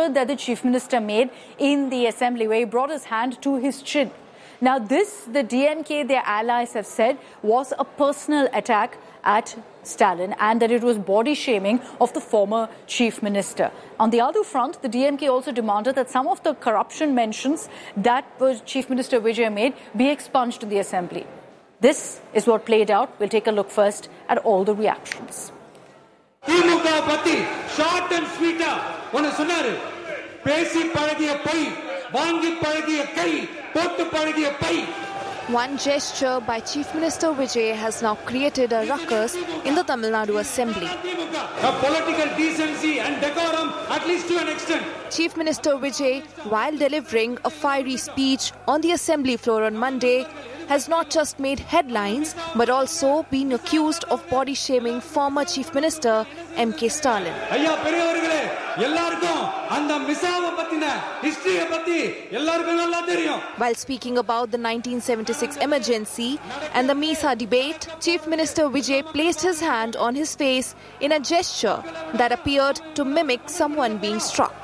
gesture that the Chief Minister made in the assembly, where he brought his hand to his chin. Now this, the DMK, their allies have said, was a personal attack at Stalin, and that it was body shaming of the former Chief Minister. On the other front, the DMK also demanded that some of the corruption mentions that Chief Minister Vijay made be expunged in the assembly. This is what played out. We'll take a look first at all the reactions. திமுக பத்தி short and ஸ்வீட்டா ஒன்னு சொன்னாரு. பேசி பழகிய by, வாங்கி பழகிய கை, போட்டு பழகிய by. One gesture by Chief Minister Vijay has now created a ruckus in the Tamil Nadu Assembly. A political decency and decorum, at least to an extent. Chief Minister Vijay, while delivering a fiery speech on the Assembly floor on Monday, has not just made headlines but also been accused of body shaming former Chief Minister M.K. Stalin. ஐயா பெரியவர்களே, எல்லாருக்கும் அந்த மிசாவை பத்தின ஹிஸ்டரிய பத்தி எல்லாருக்கும் நல்லா தெரியும். While speaking about the 1976 emergency and the Misa debate, Chief Minister Vijay placed his hand on his face in a gesture that appeared to mimic someone being struck.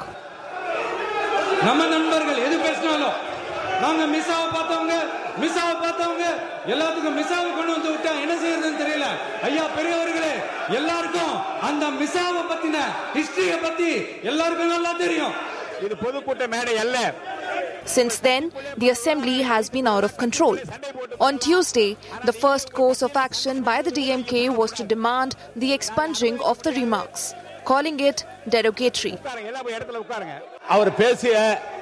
நம்ம நண்பர்கள் எது பேசினாலும் நாங்க மிசாவை பார்த்தவங்க எல்லாத்துக்கும் மிசாவை கொண்டு வந்து விட்டா என்ன செய்யறதுன்னு தெரியல. ஐயா பெரியவர்களே, எல்லாருக்கும் அந்த மிசாவை பத்தின ஹிஸ்டரிய பத்தி எல்லாருக்கும் நல்லா தெரியும். இது பொதுக்கூட்ட மேடை அல்ல. Since then, the assembly has been out of control. On Tuesday, the first course of action by the DMK was to demand the expunging of the remarks, calling it derogatory. அவர் பேசிய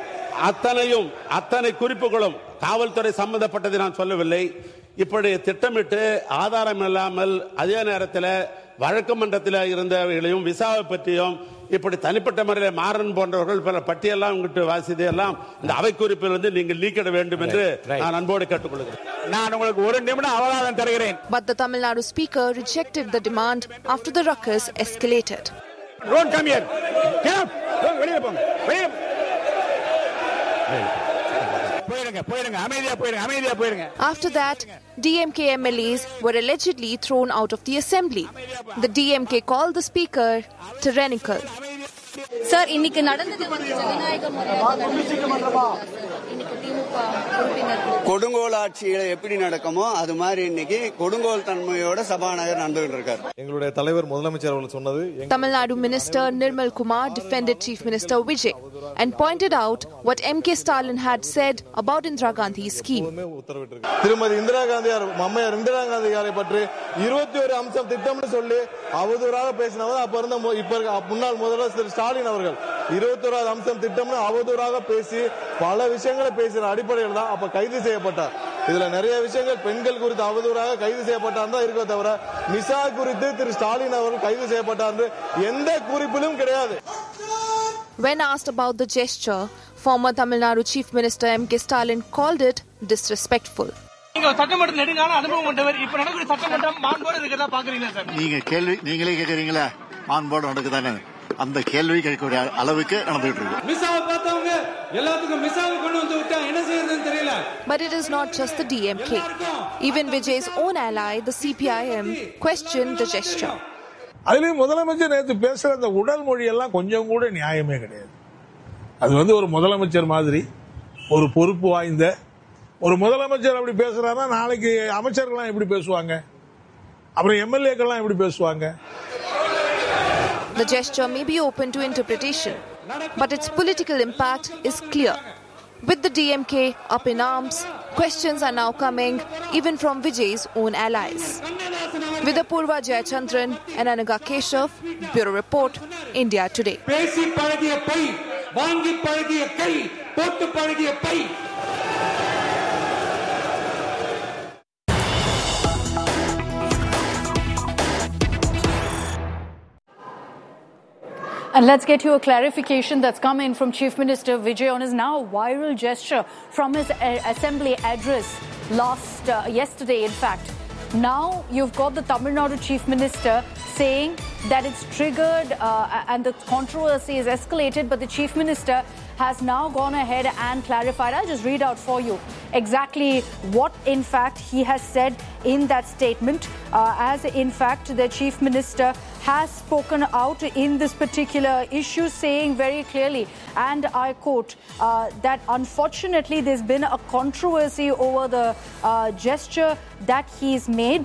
அத்தனை குறிப்புகளும் காவல்துறை சம்பந்தப்பட்டதை நான் சொல்லவில்லை. இப்படி திட்டமிட்டு ஆதாரம் இல்லாமல் அதே நேரத்தில் வழக்கு மன்றத்தில் இருந்தவர்களையும் விசாவை பற்றியும் இப்படி தனிப்பட்ட முறையில் மாறன் போன்றவர்கள் பல பட்டியெல்லாம் உங்கள்கிட்ட வாசிது எல்லாம் இந்த அவை குறிப்பில் வந்து நீங்கள் நீக்கிட வேண்டும் என்று நான் அன்போடு கேட்டுக்கொள்கிறேன். நான் உங்களுக்கு ஒரு நிமிடம் அவகாசம் தருகிறேன். But the Tamil Nadu speaker rejected the demand after the ruckus escalated. Don't come here. Get up. வெளியே போங்க. After that, DMK MLAs were allegedly thrown out of the assembly. The DMK called the speaker tyrannical. Sir, இன்னைக்கு நடந்தது வந்து ஜனநாயக முறையாக கொடுங்கோல் ஆட்சியில எப்படி நடக்குமோ அது மாதிரி இன்னைக்கு கொடுங்கோல் தன்மையோட சபாநாயகர் நடந்துகிட்டு இருக்காரு. எங்களுடைய தலைவர் முதலமைச்சர் அவர்கள் சொன்னது. Tamil Nadu Minister Nirmal Kumar defended Chief Minister Vijay and pointed out what M.K. Stalin had said about Indira Gandhi's scheme. திருமதி இந்திரா காந்தியார் அம்மையார் இந்திரா காந்தியாரை பற்றி 21 அம்சம் திட்டம்னு சொல்லி அவதூறாக பேசினவர் அப்ப இருந்த முன்னாள் முதலமைச்சர் ஸ்டாலின் அவர்கள் 21 அம்சம் திட்டம்னு அவதூறாக பேசி பல விஷயங்களை பேசுற அடிப்படையில் தான் அப்ப கைது செய்யப்பட்டார். இதுல நிறைய விஷயங்கள் பெண்கள் குறித்து அவதூறாக கைது செய்யப்பட்டார் தான் இருக்க தவிர மிசா குறித்து திரு ஸ்டாலின் அவர்கள் கைது செய்யப்பட்டார் எந்த குறிப்பிலும் கிடையாது. When asked about the gesture, former Tamil Nadu Chief Minister M.K. Stalin called it disrespectful. சட்டமன்றத்தில் நெடுங்கால அனுபவம் கொண்டவர், இப்ப நடக்கிற சட்டமன்றம் மாண்போடு இருக்கிறதா பாக்குறீங்களா சார்? நீங்களே கேக்குறீங்களா மாண்போடு நடக்குதானே? அந்த கேள்வி கேட்கக்கூடிய அளவுக்கு நடந்துட்டு இருக்கு. மிசாவை பார்த்தவங்க எல்லாத்துக்கும் மிசாவை கொண்டு வந்து விட்டா என்ன செய்யறதுன்னு தெரியல. But it is not just the DMK. Even Vijay's own ally, the CPIM, questioned the gesture. அதிலும் முதலமைச்சர் நேற்று பேசுற அந்த உடல் மொழி எல்லாம் கொஞ்சம் கூட நியாயமே கிடையாது. அது வந்து ஒரு முதலமைச்சர் மாதிரி ஒரு பொறுப்பு வாய்ந்த ஒரு முதலமைச்சர் அப்படி பேசுறாருன்னா நாளைக்கு அமைச்சர்கள்லாம் எப்படி பேசுவாங்க, அப்புறம் எம்எல்ஏக்கள்லாம் எப்படி பேசுவாங்க? The gesture may be open to interpretation, but its political impact is clear. With the DMK up in arms, questions are now coming even from Vijay's own allies. With Apurva Jayachandran and Anaga Keshav, Bureau Report, India Today. பேசி பழகிய by, வாங்கி பழகிய கை, போட்டு பழகிய by. And let's get you a clarification that's come in from Chief Minister Vijay on his now viral gesture from his assembly address yesterday, in fact. Now you've got the Tamil Nadu Chief Minister saying that it's triggered and the controversy is escalated, but the Chief Minister has now gone ahead and clarified. I'll just read out for you exactly what, in fact, he has said in that statement, as, in fact, the Chief Minister has spoken out in this particular issue, saying very clearly, and I quote, that unfortunately there's been a controversy over the gesture that he's made.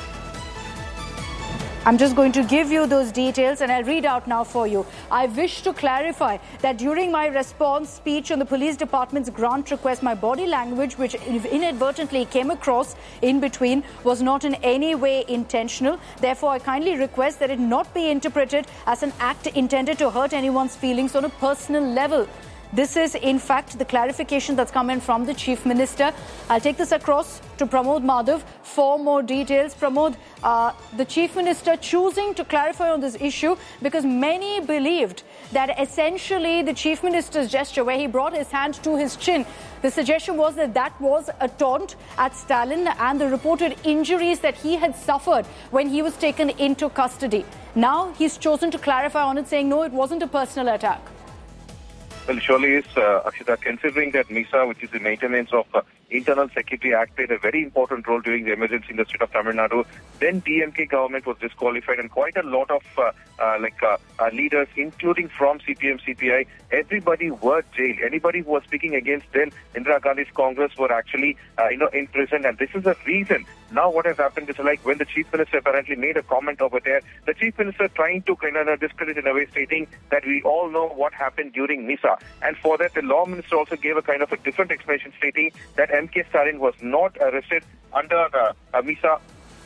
I'm just going to give you those details and I'll read out now for you. I wish to clarify that during my response speech on the police department's grant request, my body language, which inadvertently came across in between, was not in any way intentional. Therefore, I kindly request that it not be interpreted as an act intended to hurt anyone's feelings on a personal level. This is, in fact, the clarification that's come in from the Chief Minister. I'll take this across to Pramod Madhav for more details. Pramod, the Chief Minister choosing to clarify on this issue because many believed that essentially the Chief Minister's gesture, where he brought his hand to his chin, the suggestion was that that was a taunt at Stalin and the reported injuries that he had suffered when he was taken into custody. Now he's chosen to clarify on it, saying, no, it wasn't a personal attack. Well, surely is, Akshita, considering that MISA, which is the Maintenance of Internal Security Act, played a very important role during the emergency in the state of Tamil Nadu. Then DMK government was disqualified and quite a lot of leaders, including from CPM, CPI, everybody were jailed. Anybody who was speaking against then Indira Gandhi's Congress were actually, in prison. And this is the reason. Now what has happened is like when the Chief Minister apparently made a comment over there, the Chief Minister trying to kind of discredit in a way, stating that we all know what happened during MISA. And for that, the Law Minister also gave a kind of a different explanation, stating that MK Stalin was not arrested under MISA.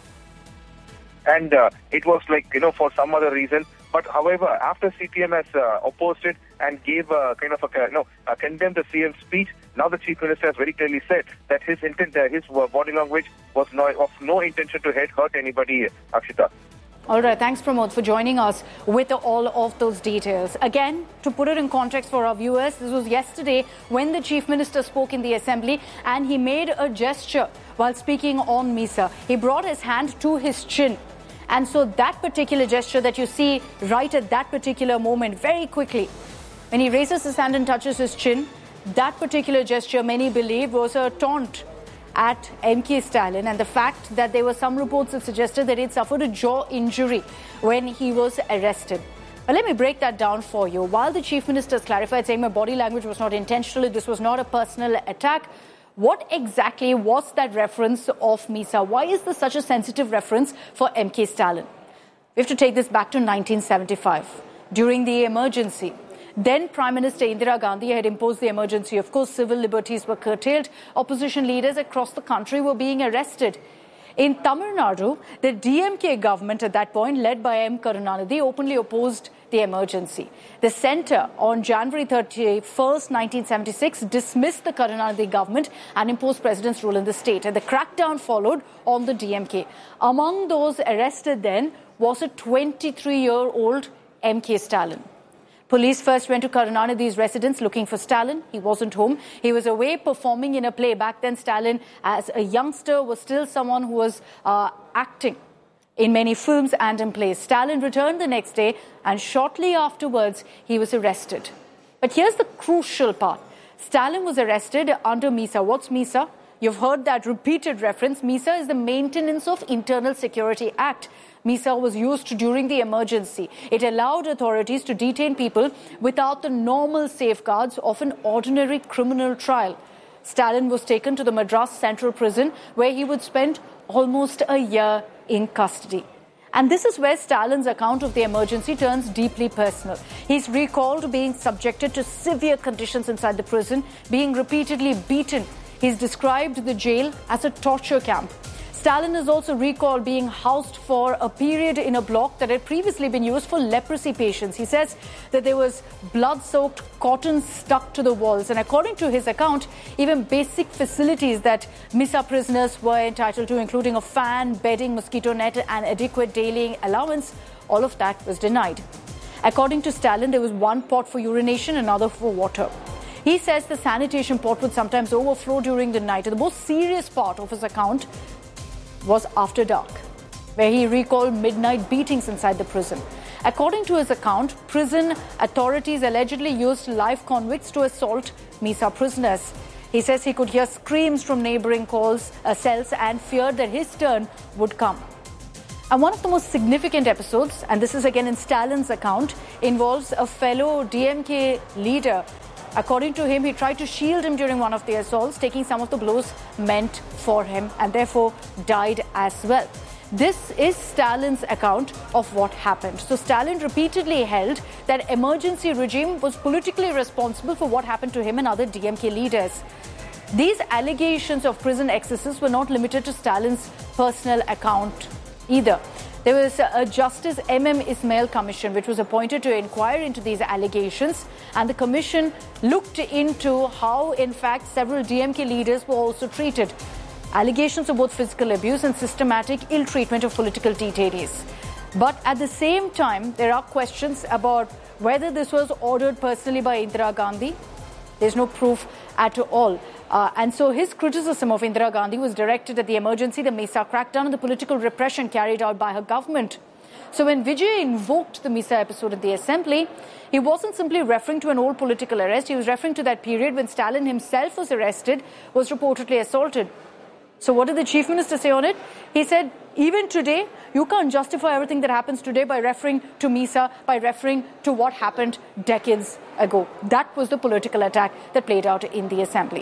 And it was like, for some other reason. But however, after CPM has opposed it and gave kind of condemned the CM's speech, now the Chief Minister has very clearly said that his intent, his body language was of no intention to hurt anybody, Akshita. All right, thanks Pramod for joining us with all of those details. Again, to put it in context for our viewers, this was yesterday when the Chief Minister spoke in the Assembly and he made a gesture while speaking on MISA. He brought his hand to his chin. And so that particular gesture that you see right at that particular moment, very quickly, when he raises his hand and touches his chin, that particular gesture, many believe, was a taunt at MK Stalin, and the fact that there were some reports that suggested that he'd suffered a jaw injury when he was arrested. But let me break that down for you. While the Chief Minister has clarified, saying my body language was not intentional, this was not a personal attack, what exactly was that reference of MISA? Why is this such a sensitive reference for MK Stalin? We have to take this back to 1975, during the emergency. Then Prime Minister Indira Gandhi had imposed the emergency. Of course, civil liberties were curtailed. Opposition leaders across the country were being arrested. In Tamil Nadu, the DMK government at that point, led by M. Karunanidhi, openly opposed the emergency. The centre, on January 31st, 1976, dismissed the Karunanidhi government and imposed president's rule in the state. And the crackdown followed on the DMK. Among those arrested then was a 23-year-old M.K. Stalin. Police first went to Karunanidhi's residence looking for Stalin. He wasn't home. He was away performing in a play. Back then, Stalin, as a youngster, was still someone who was acting in many films and in plays. Stalin returned the next day, and shortly afterwards, he was arrested. But here's the crucial part. Stalin was arrested under MISA. What's MISA? You've heard that repeated reference. MISA is the Maintenance of Internal Security Act. MISA was used during the emergency. It allowed authorities to detain people without the normal safeguards of an ordinary criminal trial. Stalin was taken to the Madras Central Prison, where he would spend almost a year in custody. And this is where Stalin's account of the emergency turns deeply personal. He's recalled being subjected to severe conditions inside the prison, being repeatedly beaten. He's described the jail as a torture camp. Stalin is also recalled being housed for a period in a block that had previously been used for leprosy patients. He says that there was blood-soaked cotton stuck to the walls. And according to his account, even basic facilities that MISA prisoners were entitled to, including a fan, bedding, mosquito net, and adequate daily allowance, all of that was denied. According to Stalin, there was one pot for urination, another for water. He says the sanitation pot would sometimes overflow during the night. And the most serious part of his account was after dark, where he recalled midnight beatings inside the prison. According to his account, prison authorities allegedly used live convicts to assault MISA prisoners. He says he could hear screams from neighboring cells and feared that his turn would come. And one of the most significant episodes, and this is again in Stalin's account, involves a fellow DMK leader. According to him, he tried to shield him during one of the assaults, taking some of the blows meant for him, and therefore died as well. This is Stalin's account of what happened. So Stalin repeatedly held that emergency regime was politically responsible for what happened to him and other DMK leaders. These allegations of prison excesses were not limited to Stalin's personal account either. There was a Justice M.M. Ismail Commission which was appointed to inquire into these allegations, and the commission looked into how, in fact, several DMK leaders were also treated. Allegations of both physical abuse and systematic ill treatment of political detainees. But at the same time, there are questions about whether this was ordered personally by Indira Gandhi. There's no proof at all. And so his criticism of Indira Gandhi was directed at the emergency, the MISA crackdown, and the political repression carried out by her government. So when Vijay invoked the MISA episode at the assembly, he wasn't simply referring to an old political arrest. He was referring to that period when Stalin himself was arrested, was reportedly assaulted. So what did the chief minister say on it? He said, even today, you can't justify everything that happens today by referring to MISA, by referring to what happened decades ago. That was the political attack that played out in the assembly.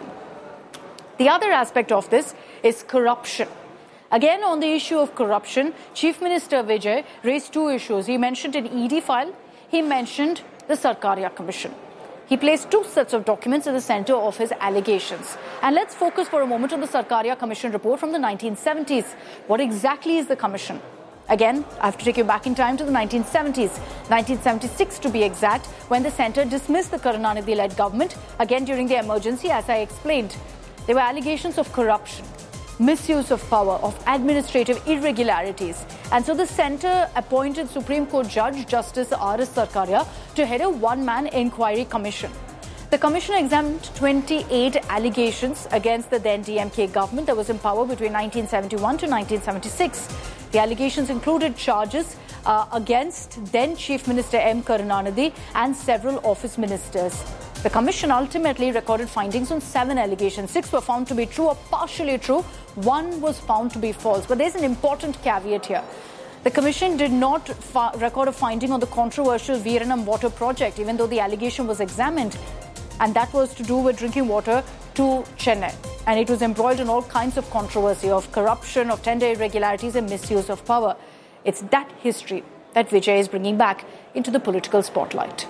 The other aspect of this is corruption. Again, on the issue of corruption, Chief Minister Vijay raised two issues. He mentioned an ED file. He mentioned the Sarkaria Commission. He placed two sets of documents at the center of his allegations. And let's focus for a moment on the Sarkaria Commission report from the 1970s. What exactly is the commission? Again, I have to take you back in time to the 1970s, 1976 to be exact, when the centre dismissed the Karunanidhi-led government, again during the emergency, as I explained. There were allegations of corruption, misuse of power, of administrative irregularities. And so the centre appointed Supreme Court Judge Justice R.S. Sarkaria to head a one-man inquiry commission. The commission examined 28 allegations against the then DMK government that was in power between 1971 to 1976. The allegations included charges against then Chief Minister M. Karunanidhi and several office ministers. The commission ultimately recorded findings on 7 allegations. 6 were found to be true or partially true. 1 was found to be false. But there's an important caveat here. The commission did not record a finding on the controversial Veeranam water project, even though the allegation was examined. And that was to do with drinking water to Chennai. And it was embroiled in all kinds of controversy of corruption, of tender irregularities and misuse of power. It's that history that Vijay is bringing back into the political spotlight.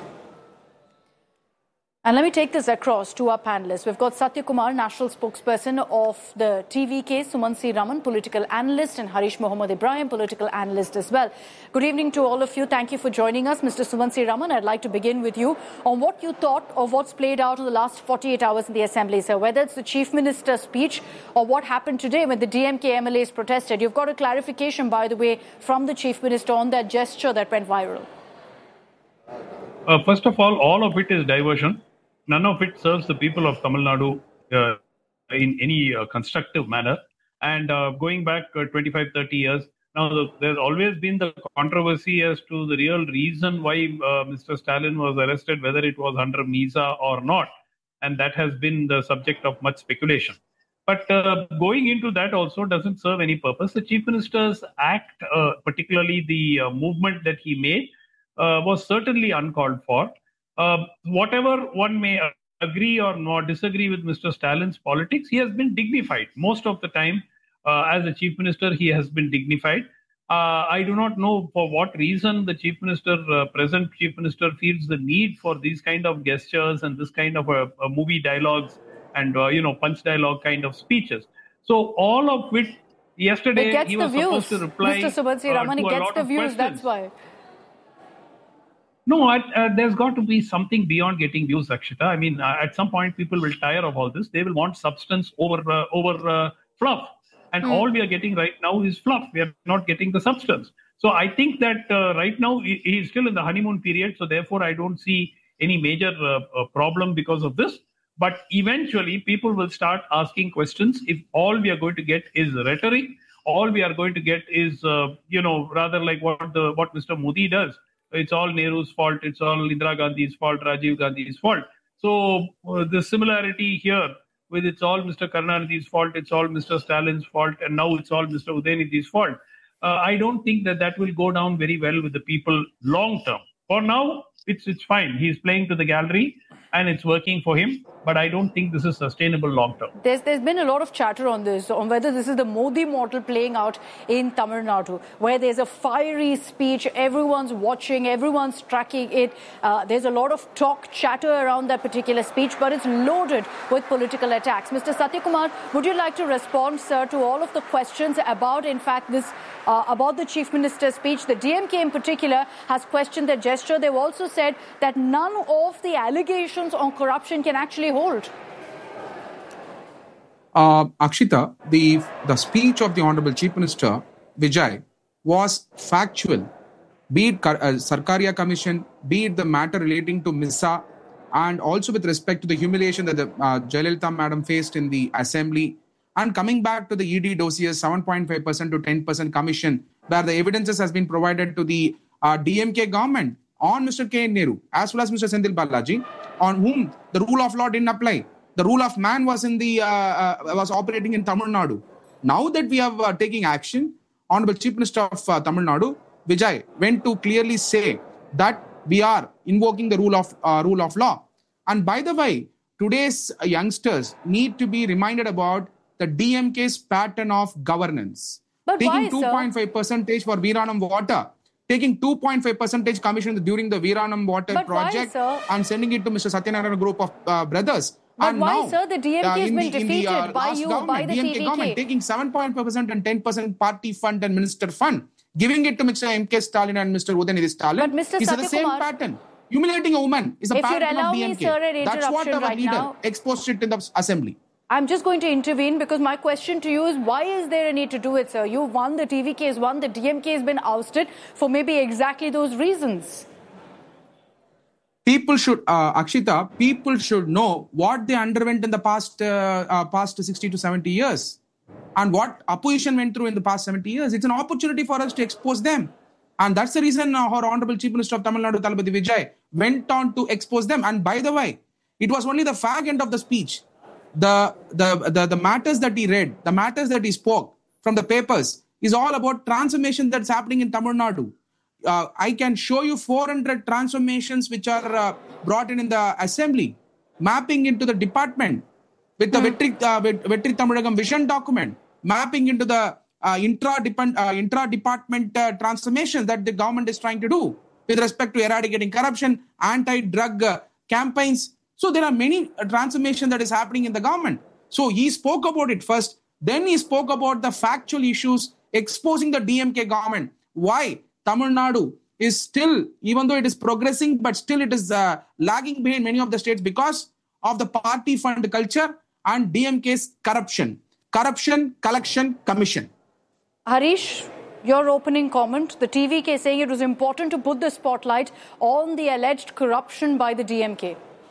And let me take this across to our panelists. We've got Satya Kumar, national spokesperson of the TVK, Suman C. Raman, political analyst, and Harish Mohammad Ibrahim, political analyst as well. Good evening to all of you. Thank you for joining us. Mr. Suman C. Raman, I'd like to begin with you on what you thought of what's played out in the last 48 hours in the Assembly, sir. Whether it's the Chief Minister's speech or what happened today when the DMK MLAs protested. You've got a clarification, by the way, from the Chief Minister on that gesture that went viral. First of all of it is diversion. None of it serves the people of Tamil Nadu in any constructive manner. And going back 25, 30 years, now there's always been the controversy as to the real reason why Mr. Stalin was arrested, whether it was under MISA or not. And that has been the subject of much speculation. But going into that also doesn't serve any purpose. The Chief Minister's act, particularly the movement that he made, was certainly uncalled for. Whatever one may agree or not disagree with Mr. Stalin's politics, he has been dignified. Most of the time, as a chief minister, he has been dignified. I do not know for what reason the chief minister, present chief minister, feels the need for these kind of gestures and this kind of a movie dialogues and, punch dialogue kind of speeches. So all of which yesterday he was supposed to reply Mr. Suman C. Raman, he gets the views, that's why. No, there's got to be something beyond getting views, Akshita. I mean, at some point, people will tire of all this. They will want substance over fluff. And all we are getting right now is fluff. We are not getting the substance. So I think that right now, he is still in the honeymoon period. So therefore, I don't see any major problem because of this. But eventually, people will start asking questions. If all we are going to get is rhetoric, all we are going to get is, rather like what Mr. Modi does. it's all Nehru's fault, it's all Indira Gandhi's fault, Rajiv Gandhi's fault. So the similarity here with it's all Mr. Karunanidhi's fault, it's all Mr. Stalin's fault, and now it's all Mr. Udayinidhi's fault. I don't think that will go down very well with the people long term. For now, it's fine. He's playing to the gallery and it's working for him. But I don't think this is sustainable long term. There's been a lot of chatter on this, on whether this is the Modi model playing out in Tamil Nadu, where there's a fiery speech, everyone's watching, everyone's tracking it. There's a lot of chatter around that particular speech, but it's loaded with political attacks. Mr. Satyakumar, would you like to respond, sir, to all of the questions about, in fact, this about the Chief Minister's speech? The DMK in particular has questioned the gesture. They've also said that none of the allegations on corruption can actually hold. Akshita, the speech of the Honorable Chief Minister, Vijay, was factual. Be it Sarkaria Commission, be it the matter relating to MISA, and also with respect to the humiliation that the Jayalalitha Madam faced in the Assembly, and coming back to the ED dossiers, 7.5% to 10% commission, where the evidences has been provided to the DMK government on Mr. K. Nehru, as well as Mr. Senthil Balaji, on whom the rule of law didn't apply. The rule of man was was operating in Tamil Nadu. Now that we are taking action, Honorable Chief Minister of Tamil Nadu, Vijay, went to clearly say that we are invoking the rule of law. And by the way, today's youngsters need to be reminded about the DMK's pattern of governance. But taking why, 2.5% for Veeranam water, taking 2.5% commission during the Veeranam water project, and sending it to Mr. Satyanarayana group of brothers. But and why, now, sir, the DMK has been defeated by you, by the DMK TVK? government taking 7.5% and 10% party fund and minister fund, giving it to Mr. M.K. Stalin and Mr. Udayinidhi Stalin. But Mr. Is the same pattern. Humiliating a woman is a pattern of DMK. Me, sir, that's what our right leader now exposed it in the assembly. I'm just going to intervene because my question to you is, why is there a need to do it, sir? You won, the TVK has won, the DMK has been ousted for maybe exactly those reasons. People should, Akshita, people should know what they underwent in the past 60 to 70 years and what opposition went through in the past 70 years. It's an opportunity for us to expose them. And that's the reason our Honorable Chief Minister of Tamil Nadu, Thalapathy Vijay, went on to expose them. And by the way, it was only the fag end of the speech. The matters that he read, the matters that he spoke from the papers is all about transformation that's happening in Tamil Nadu. I can show you 400 transformations which are brought in the assembly, mapping into the department with the Vetri Tamilagam vision document, mapping into the intra-department transformations that the government is trying to do with respect to eradicating corruption, anti-drug campaigns. So there are many transformations that is happening in the government. So he spoke about it first, then he spoke about the factual issues, exposing the DMK government. Why Tamil Nadu is still, even though it is progressing, but still it is lagging behind many of the states because of the party fund culture and DMK's corruption, collection, commission. Harish, your opening comment, the TVK saying it was important to put the spotlight on the alleged corruption by the DMK.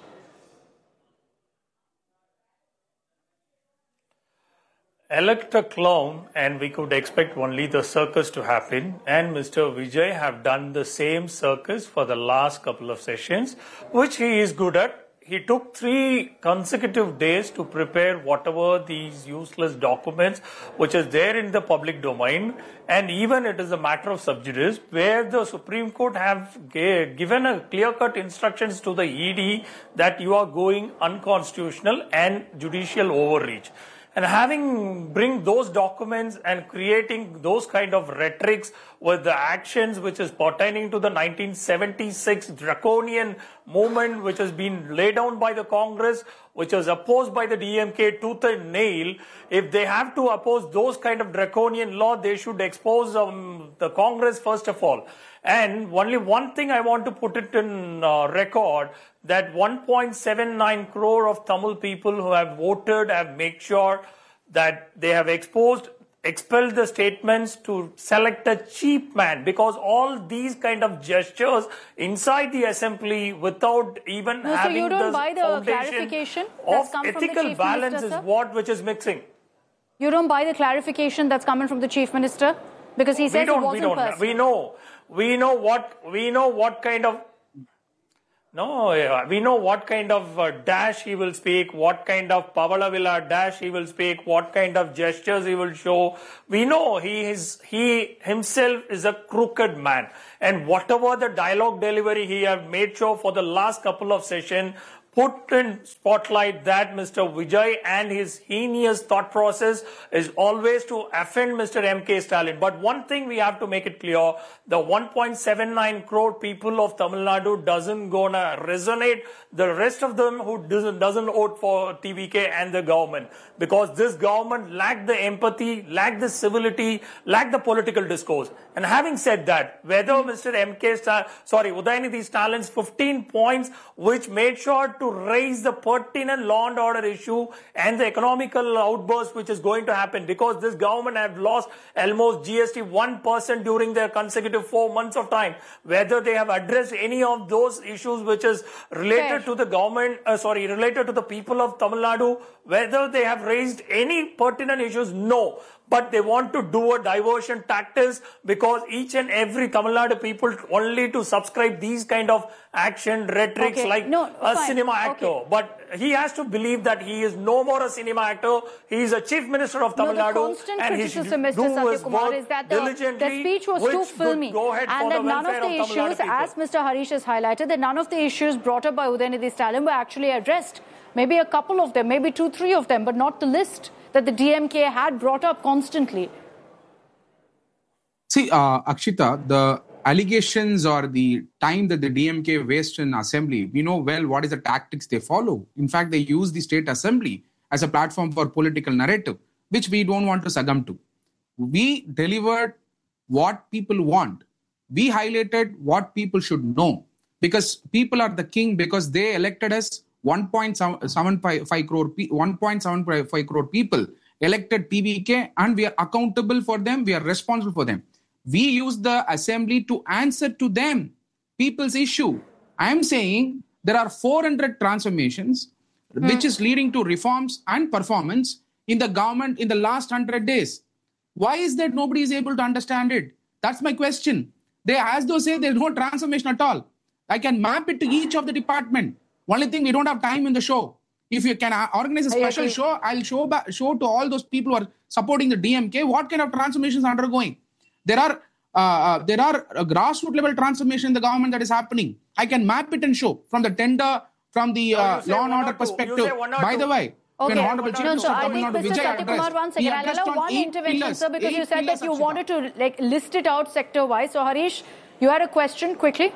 Elect a clown and we could expect only the circus to happen, and Mr. Vijay have done the same circus for the last couple of sessions, which he is good at. He took 3 consecutive days to prepare whatever these useless documents which is there in the public domain, and even it is a matter of sub judice where the Supreme Court have given a clear-cut instructions to the ED that you are going unconstitutional and judicial overreach. And having bring those documents and creating those kind of rhetorics with the actions which is pertaining to the 1976 draconian movement which has been laid down by the Congress, which was opposed by the DMK tooth and nail, if they have to oppose those kind of draconian law, they should expose the Congress first of all. And only one thing I want to put it in record, that 1.79 crore of Tamil people who have voted have made sure that they have expelled the statements to select a cheap man, because all these kind of gestures inside the assembly without even having so you don't the buy the foundation clarification that's of come ethical from the Chief balance Minister, is what which is mixing. You don't buy the clarification that's coming from the Chief Minister? Because he says it wasn't personal. We know. We know what kind of dash he will speak, what kind of Pavalavila dash he will speak, what kind of gestures he will show. We know he himself is a crooked man. And whatever the dialogue delivery he have made sure for the last couple of sessions, put in spotlight that Mr. Vijay and his heinous thought process is always to offend Mr. M.K. Stalin. But one thing we have to make it clear, the 1.79 crore people of Tamil Nadu doesn't gonna resonate the rest of them who doesn't vote for TVK and the government. Because this government lacked the empathy, lacked the civility, lacked the political discourse. And having said that, whether Mr. Udayanithi Stalin's 15 points which made sure to raise the pertinent law and order issue and the economical outburst which is going to happen, because this government have lost almost GST 1% during their consecutive 4 months of time, whether they have addressed any of those issues which is related to the government, related to the people of Tamil Nadu, whether they have raised any pertinent issues, no. But they want to do a diversion tactics because each and every Tamil Nadu people only to subscribe these kind of action rhetorics cinema actor. Okay. But he has to believe that he is no more a cinema actor. He is a chief minister of Tamil Nadu, and he should do his work is that diligently. The speech was too filmy, and that none of the issues, as Mr. Harish has highlighted, that none of the issues brought up by Udayanithi Stalin were actually addressed. Maybe a couple of them, maybe 2-3 of them, but not the list that the DMK had brought up constantly. See, Akshita, the allegations or the time that the DMK wastes in assembly, we know well what is the tactics they follow. In fact, they use the state assembly as a platform for political narrative, which we don't want to succumb to. We delivered what people want. We highlighted what people should know, because people are the king, because they elected us. 1.75 crore people elected TVK, and we are accountable for them. We are responsible for them. We use the assembly to answer to them people's issue. I am saying there are 400 transformations which is leading to reforms and performance in the government in the last 100 days. Why is that nobody is able to understand it? That's my question. They, as though say there's no transformation at all. I can map it to each of the department. Only thing, we don't have time in the show. If you can organize a special show, I'll show to all those people who are supporting the DMK what kind of transformations are undergoing. There are a grassroots level transformation in the government that is happening. I can map it and show from the tender, from the law and order perspective. By the way, when Honorable Chief Minister I think Mr. Satyakumar, once again, I'll allow one intervention, sir, because you said that you wanted to list it out sector-wise. So, Harish, you had a question quickly.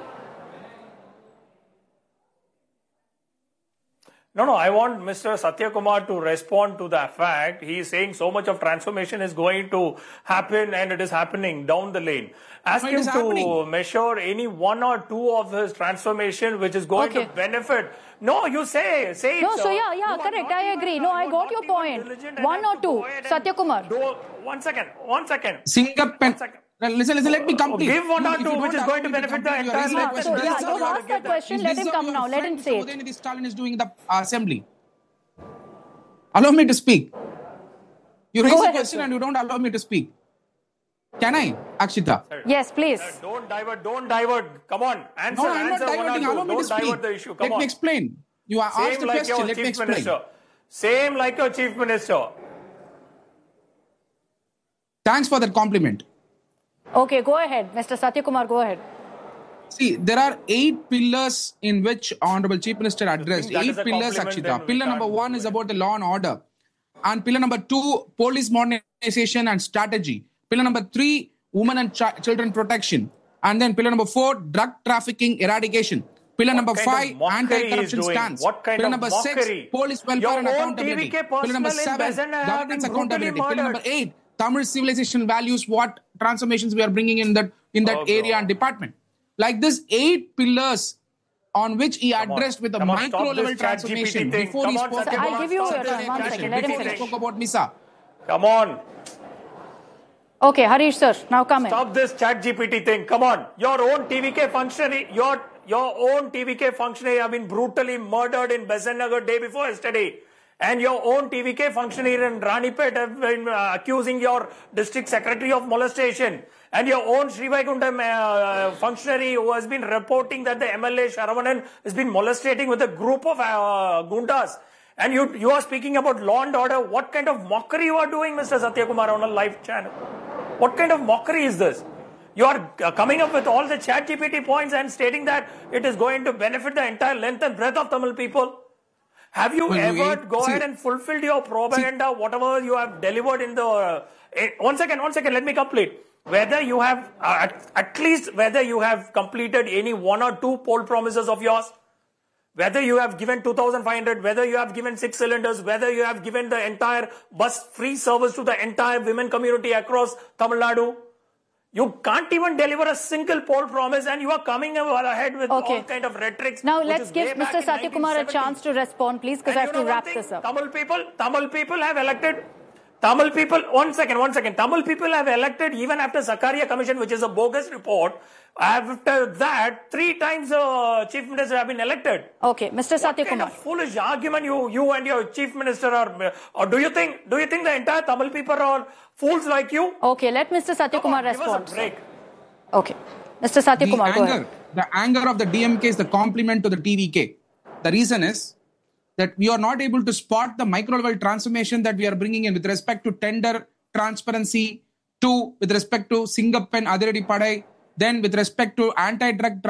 No, I want Mr. Satyakumar to respond to the fact he is saying so much of transformation is going to happen and it is happening down the lane. Ask him to measure any one or two of his transformation which is going to benefit. No, you say it. No, so yeah, correct. I agree. No, I got your point. One or two. Satyakumar. One second. Listen, let me complete. Give one or two which is going to benefit the entire nation. So, don't ask that question. Let him come now. Let him say it. Udayanithi Stalin is doing the assembly. Allow me to speak. You raise a question and you don't allow me to speak. Can I, Akshita? Yes, please. Don't divert. Come on. Answer. No, I'm not diverting. Allow me to speak. Divert the issue. Let me explain. You are asked a question. Let me explain. Same like your Chief Minister. Thanks for that compliment. Okay, go ahead. Mr. Satyakumar, go ahead. See, there are 8 pillars in which Honorable Chief Minister addressed. 8 pillars, Akshita. Pillar number 1 is about the law and order. And pillar number 2, police modernization and strategy. Pillar number 3, women and children protection. And then pillar number 4, drug trafficking eradication. Pillar number 5, anti-corruption stance. Pillar number 6, police welfare and accountability. Pillar number 7, governance accountability. Pillar number 8, Tamil civilization values, what transformations we are bringing in that area and department. Like this 8 pillars on which he addressed with a micro-level transformation before he spoke about... I'll give you one second. Let him finish. Spoke about MISA. Come on. Okay, Harish sir, now come in. Stop this ChatGPT thing. Come on. Your own TVK functionary, your own TVK functionary have been brutally murdered in Besant Nagar day before yesterday. And your own TVK functionary in Ranipet have been accusing your district secretary of molestation. And your own Sri Vaikuntham functionary who has been reporting that the MLA Sharavanan has been molestating with a group of gundas. And you are speaking about law and order. What kind of mockery you are doing, Mr. Satyakumar, on a live channel? What kind of mockery is this? You are coming up with all the ChatGPT points and stating that it is going to benefit the entire length and breadth of Tamil people. Have you ever ahead and fulfilled your propaganda, whatever you have delivered in the... One second, let me complete. Whether you have, at least whether you have completed any 1 or 2 poll promises of yours, whether you have given 2,500, whether you have given 6 cylinders, whether you have given the entire bus free service to the entire women community across Tamil Nadu. You can't even deliver a single poll promise and you are coming ahead with all kind of rhetorics. Now let's give Mr. Satyakumar a chance to respond, please, because I have to wrap this up. Tamil people have elected... one second. Tamil people have elected even after Sakarya Commission, which is a bogus report. After that, 3 times Chief Minister have been elected. Okay, Mr. Satyakumar. What kind of foolish argument you and your Chief Minister are... Or do you think the entire Tamil people are fools like you? Okay, let Mr. Satyakumar respond. Give us a break. Okay. Mr. Satyakumar, go ahead. The anger of the DMK is the complement to the TVK. The reason is that we are not able to spot the micro-level transformation that we are bringing in with respect to tender transparency, with respect to Singappan Adiradi Padai, then with respect to anti-drug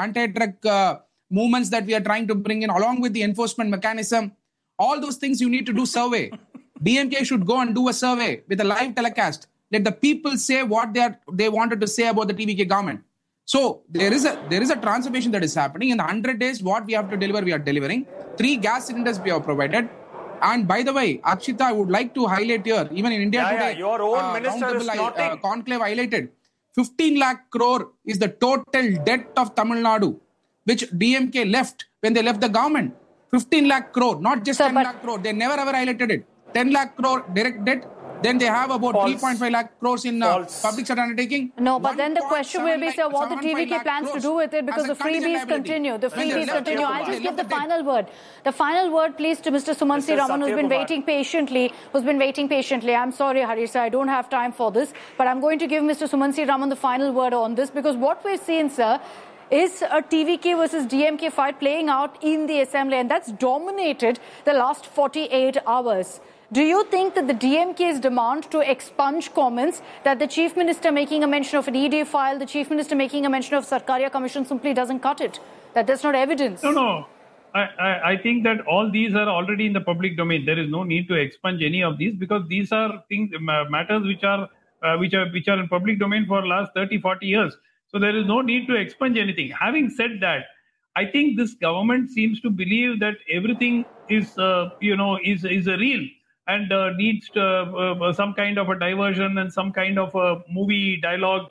movements that we are trying to bring in, along with the enforcement mechanism. All those things you need to do survey. DMK should go and do a survey with a live telecast. Let the people say what they wanted to say about the TVK government. So there is a transformation that is happening. In the 100 days, what we have to deliver, we are delivering. 3 gas cylinders we have provided. And by the way, Akshita, I would like to highlight here, even in India today, your own minister is noting. Conclave highlighted, 15 lakh crore is the total debt of Tamil Nadu, which DMK left when they left the government. 15 lakh crore, not just 10 lakh crore. They never ever highlighted it. 10 lakh crore direct debt. Then they have about 3.5 lakh crores in public sector undertaking. No, but then the question will be, sir, what the TVK plans to do with it, because the freebies continue. The freebies continue. I'll just give the final word. The final word, please, to Mr. Sumansi Raman, who's been waiting patiently. I'm sorry, Harish, I don't have time for this, but I'm going to give Mr. Sumansi Raman the final word on this, because what we've seen, sir, is a TVK versus DMK fight playing out in the assembly, and that's dominated the last 48 hours. Do you think that the DMK's demand to expunge comments, that the Chief Minister making a mention of an ED file, the Chief Minister making a mention of Sarkaria Commission simply doesn't cut it? That there's not evidence? No. I think that all these are already in the public domain. There is no need to expunge any of these, because these are matters which are in public domain for the last 30-40 years. So there is no need to expunge anything. Having said that, I think this government seems to believe that everything is real. And needs some kind of a diversion and some kind of a movie dialogue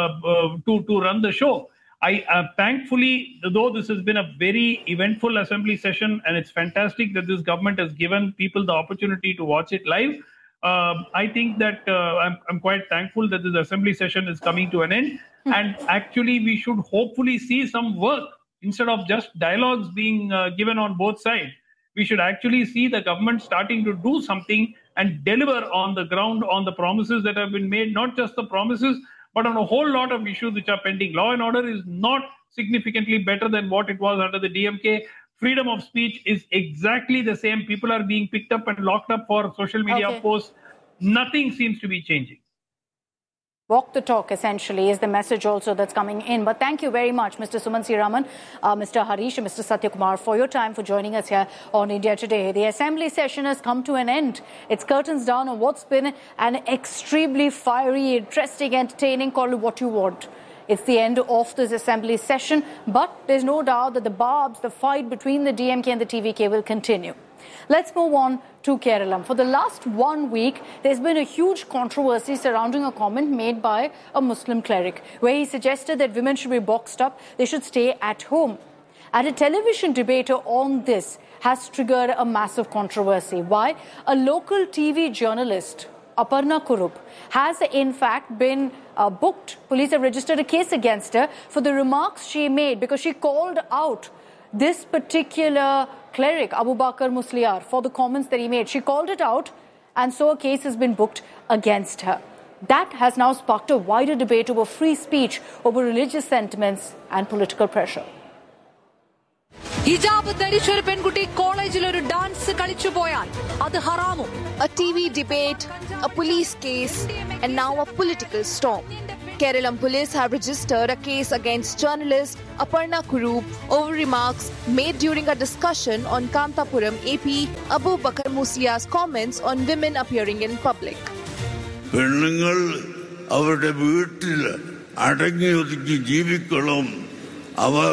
to run the show. Thankfully, though this has been a very eventful assembly session, and it's fantastic that this government has given people the opportunity to watch it live. I think that I'm quite thankful that this assembly session is coming to an end. And actually, we should hopefully see some work instead of just dialogues being given on both sides. We should actually see the government starting to do something and deliver on the ground on the promises that have been made, not just the promises, but on a whole lot of issues which are pending. Law and order is not significantly better than what it was under the DMK. Freedom of speech is exactly the same. People are being picked up and locked up for social media posts. Nothing seems to be changing. Walk the talk, essentially, is the message also that's coming in. But thank you very much, Mr. Sumansi Raman, Mr. Harish, and Mr. Satyakumar, for your time, for joining us here on India Today. The assembly session has come to an end. It's curtains down on what's been an extremely fiery, interesting, entertaining, call it what you want. It's the end of this assembly session, but there's no doubt that the fight between the DMK and the TVK will continue. Let's move on to Kerala. For the last 1 week, there's been a huge controversy surrounding a comment made by a Muslim cleric, where he suggested that women should be boxed up, they should stay at home. And a television debate on this has triggered a massive controversy. Why? A local TV journalist, Aparna Kurup, has in fact been booked. Police have registered a case against her for the remarks she made, because she called out this particular cleric, Abu Bakr Musliar, for the comments that he made. She called it out, and so a case has been booked against her. That has now sparked a wider debate over free speech, over religious sentiments and political pressure. ഹിജാബ് ധരിച്ചൊരു പെൺകുട്ടി കോളേജിൽ ഒരു dance കളിച്ചു പോയാൽ അത് ഹറാമോ? A TV debate, a police case, and now a political storm. Kerala police have registered a case against journalist Aparna Kurup over remarks made during a discussion on Kantapuram AP Abu Bakr Musliar's comments on women appearing in public. പെണ്ണുങ്ങൾ അവരുടെ വീട്ടിൽ അടങ്ങി ഒതുങ്ങി ജീവിക്കണം, അവർ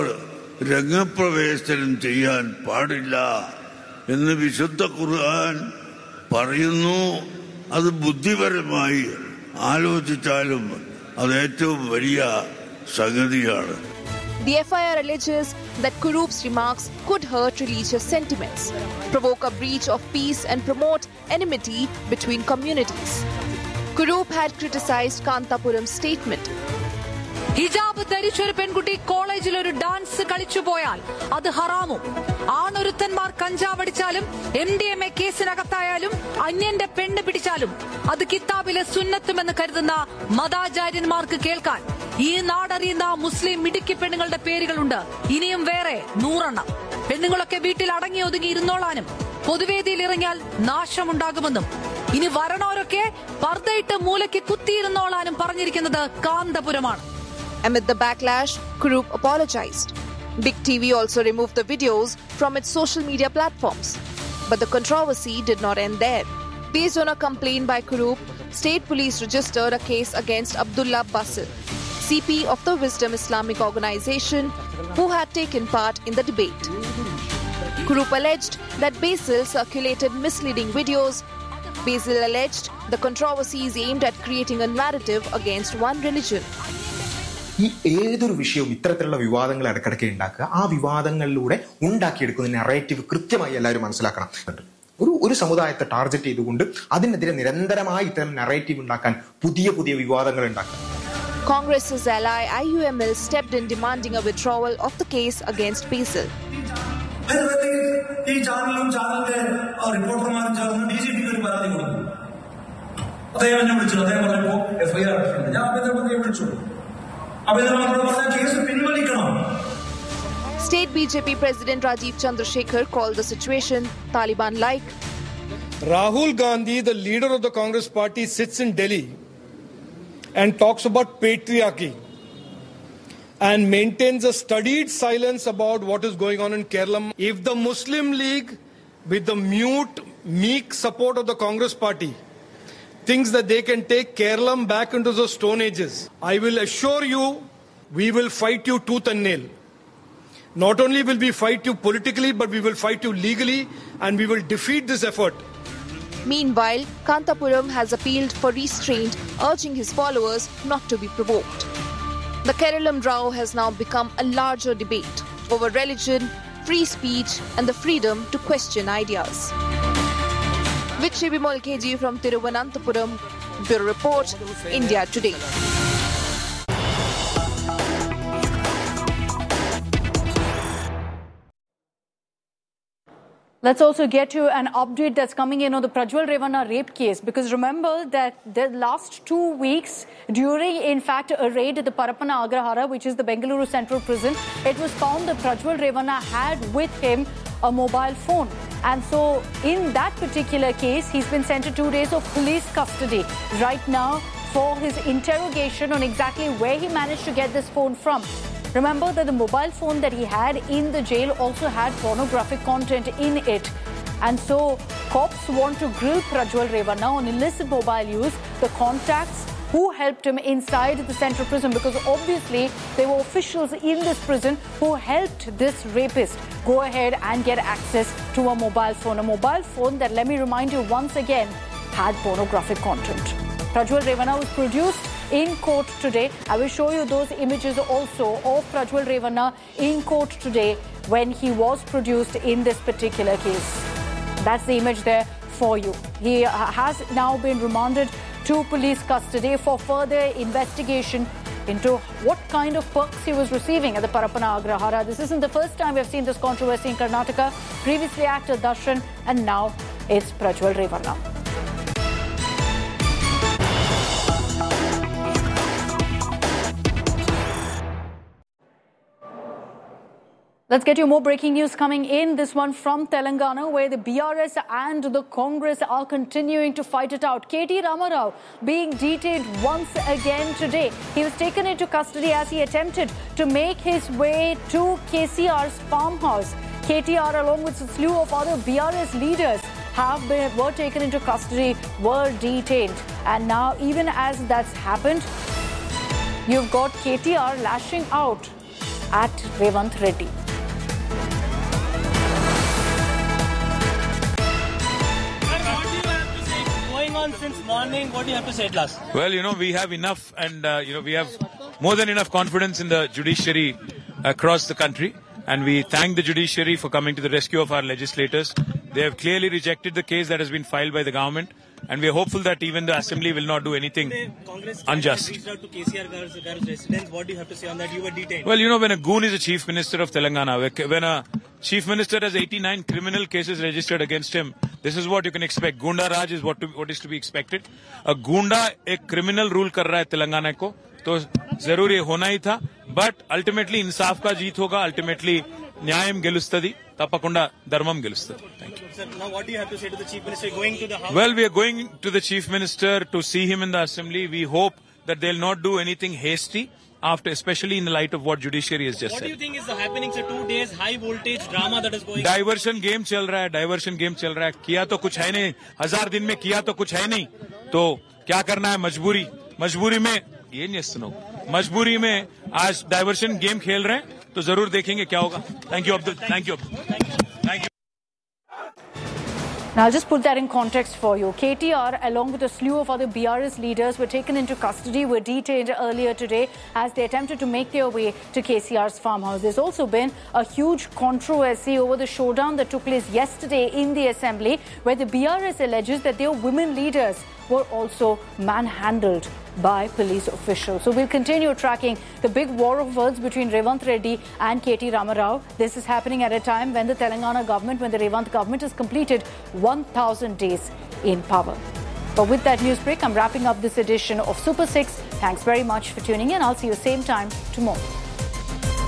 രംഗപ്രവേശനം ചെയ്യാൻ പാടില്ല എന്ന് വിശുദ്ധ ഖുർആൻ പറയുന്നു. അത് ബുദ്ധിപരമായി ആലോചിച്ചാലും അത് ഏറ്റവും വലിയ സംഗതിയാണ്. The FIR alleges that Kurup's remarks could hurt religious sentiments, provoke a breach of peace and promote enmity between communities. Kurup had criticized Kantapuram's statement. ഹിജാബ് ധരിച്ചൊരു പെൺകുട്ടി കോളേജിൽ ഒരു ഡാൻസ് കളിച്ചു പോയാൽ അത് ഹറാമോ? ആണൊരുത്തന്മാർ കഞ്ചാവടിച്ചാലും MDMA കേസിനകത്തായാലും അന്യന്റെ പെണ്ണ് പിടിച്ചാലും അത് കിതാബിലെ സുന്നത്തുമെന്ന് കരുതുന്ന മതാചാര്യന്മാർക്ക് കേൾക്കാൻ ഈ നാടറിയുന്ന മുസ്ലിം മിടുക്കി പെണ്ണുങ്ങളുടെ പേരുകളുണ്ട്. ഇനിയും വേറെ 100 പെണ്ണുങ്ങളൊക്കെ വീട്ടിൽ അടങ്ങി ഒതുങ്ങി ഇരുന്നോളാനും പൊതുവേദിയിൽ ഇറങ്ങിയാൽ നാശമുണ്ടാകുമെന്നും ഇനി വരണോരൊക്കെ പർദ്ദയിട്ട് മൂലയ്ക്ക് കുത്തിയിരുന്നോളാനും പറഞ്ഞിരിക്കുന്നത് കാന്തപുരമാണ്. Amid the backlash, Kurup apologized. Big TV also removed the videos from its social media platforms. But the controversy did not end there. Based on a complaint by Kurup, state police registered a case against Abdullah Basil, CP of the Wisdom Islamic Organization, who had taken part in the debate. Kurup alleged that Basil circulated misleading videos. Basil alleged the controversy is aimed at creating a narrative against one religion. ഈ ഏതൊരു വിഷയവും ഇത്തരത്തിലുള്ള വിവാദങ്ങൾ ഇടയ്ക്കിടയ്ക്ക് ഉണ്ടാക്കുക, ആ വിവാദങ്ങളിലൂടെ ഉണ്ടാക്കിയെടുക്കുന്ന narrative കൃത്യമായി എല്ലാവരും മനസ്സിലാക്കണം. ഒരു സമുദായത്തെ ടാർഗറ്റ് ചെയ്തുകൊണ്ട് അതിനെതിരെ നിരന്തരമായി ഇത്തരം നെറേറ്റീവ് ഉണ്ടാക്കാൻ പുതിയ പുതിയ വിവാദങ്ങൾ ഉണ്ടാക്കുക. Congress's ally IUML stepped in demanding a withdrawal of the case against Basil. ഈ ചാനലിന്റെ റിപ്പോർട്ടർമാരും DGP പരാതി കൊടുത്തു. അദ്ദേഹം എന്നെ വിളിച്ചു. അദ്ദേഹം പറഞ്ഞപ്പോ FIR ഞാൻ ആഭ്യന്തരമന്ത്രിയെ വിളിച്ചു. State BJP President Rajiv Chandrasekhar called the situation Taliban-like. Rahul Gandhi, the leader of the Congress party, sits in Delhi and talks about patriarchy and maintains a studied silence about what is going on in Kerala. If the Muslim League, with the mute, meek support of the Congress party, thinks that they can take Kerala back into the Stone Ages, I will assure you, we will fight you tooth and nail. Not only will we fight you politically, but we will fight you legally, and we will defeat this effort. Meanwhile, Kantapuram has appealed for restraint, urging his followers not to be provoked. The Keralam row has now become a larger debate over religion, free speech, and the freedom to question ideas. With Shibimol KG from Thiruvananthapuram, Bureau Report, India Today. Let's also get to an update that's coming in on the Prajwal Revanna rape case, because remember that the last 2 weeks, during in fact a raid at the Parappana Agrahara, which is the Bengaluru Central Prison, it was found that Prajwal Revanna had with him a mobile phone. And so in that particular case, he's been sent to 2 days of police custody right now for his interrogation on exactly where he managed to get this phone from. Remember that the mobile phone that he had in the jail also had pornographic content in it. And so cops want to grill Prajwal Revanna on illicit mobile use, the contacts who helped him inside the central prison, because obviously there were officials in this prison who helped this rapist go ahead and get access to a mobile phone that, let me remind you once again, had pornographic content. Prajwal Revanna was produced in court today. I will show you those images also of Prajwal Revanna in court today when he was produced in this particular case. That's the image there for you. He has now been remanded to police custody for further investigation into what kind of perks he was receiving at the Parappana Agrahara. This isn't the first time we've seen this controversy in Karnataka. Previously actor Darshan, and now it's Prajwal Revarna. Let's get you more breaking news coming in. This one from Telangana, where the BRS and the Congress are continuing to fight it out. KT Ramarao being detained once again today. He was taken into custody as he attempted to make his way to KCR's farmhouse. KTR, along with a slew of other BRS leaders, were taken into custody, were detained. And now, even as that's happened, you've got KTR lashing out at Revanth Reddy. Since morning, what do you have to say at last? Well, we have enough and, we have more than enough confidence in the judiciary across the country. And we thank the judiciary for coming to the rescue of our legislators. They have clearly rejected the case that has been filed by the government. And we are hopeful that even the assembly will not do anything unjust. Reached out to KCR Gar's residence. What do you have to say on that? You were detained. Well, when a goon is a chief minister of Telangana, when a chief minister has 89 criminal cases registered against him, this is what you can expect. Gunda Raj is what is to be expected. A Gunda, a criminal rule kar raha hai Telangana ko, to zarur ye hona hi tha. But ultimately, insaf ka jeet hoga. Ultimately, nyayam gelustadi. Tapakunda dharmam gelustadi. Thank you. Sir, now what do you have to say to the chief minister? Going to the house? Well, we are going to the chief minister to see him in the assembly. We hope that they'll not do anything hasty, especially in the light of what judiciary has just said. What do you think is happening? Sir, 2 days high voltage drama that is going. Diversion game chal raha hai. Kiya to kuch hai nahi. 1000 din mein kiya to kuch hai nahi. To kya karna hai? Majburi mein ये नहीं सुनो. मजबूरी में आज diversion game खेल रहे हैं तो जरूर देखेंगे क्या होगा. Thank you, Abdul. Thank you. Thank you. Now, I'll just put that in context for you. KTR, along with a slew of other BRS leaders, were taken into custody, were detained earlier today as they attempted to make their way to KCR's farmhouse. There's also been a huge controversy over the showdown that took place yesterday in the assembly, where the BRS alleges that their women leaders were also manhandled by police officials. So we'll continue tracking the big war of words between Revanth Reddy and KT Ramarao. This is happening at a time when the Telangana government, when the Revanth government has completed 1,000 days in power. But with that news break, I'm wrapping up this edition of Super 6. Thanks very much for tuning in. I'll see you same time tomorrow.